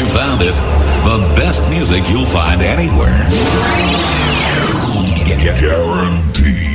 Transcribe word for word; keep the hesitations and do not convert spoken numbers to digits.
found it. The best music you'll find anywhere. Guaranteed.